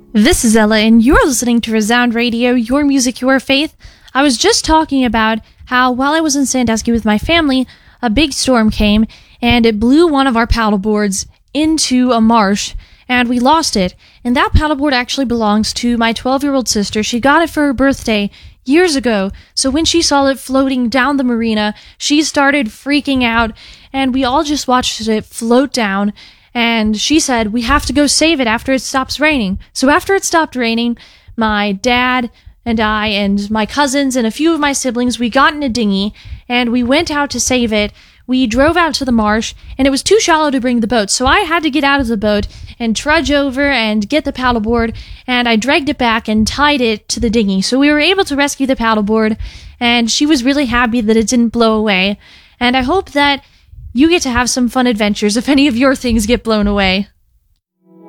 This is Ella, and you're listening to Resound Radio, your music, your faith. I was just talking about how while I was in Sandusky with my family, a big storm came, and it blew one of our paddleboards into a marsh, and we lost it. And that paddleboard actually belongs to my 12-year-old sister. She got it for her birthday years ago, so when she saw it floating down the marina, she started freaking out, and we all just watched it float down. And she said, we have to go save it after it stops raining. So after it stopped raining, my dad and I and my cousins and a few of my siblings, we got in a dinghy and we went out to save it. We drove out to the marsh and it was too shallow to bring the boat. So I had to get out of the boat and trudge over and get the paddleboard, and I dragged it back and tied it to the dinghy. So we were able to rescue the paddleboard, and she was really happy that it didn't blow away. And I hope that you get to have some fun adventures if any of your things get blown away.